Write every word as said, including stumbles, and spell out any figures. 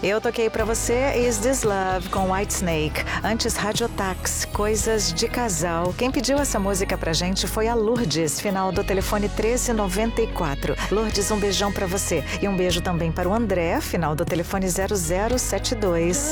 Eu toquei pra você Is This Love com Whitesnake. Antes, Radiotax, Coisas de Casal. Quem pediu essa música pra gente foi a Lourdes, final do telefone treze noventa e quatro. Lourdes, um beijão pra você. E um beijo também para o André, final do telefone zero zero sete dois.